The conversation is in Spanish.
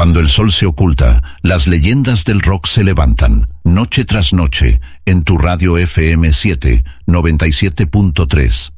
Cuando el sol se oculta, las leyendas del rock se levantan, noche tras noche, en tu radio FM 7, 97.3.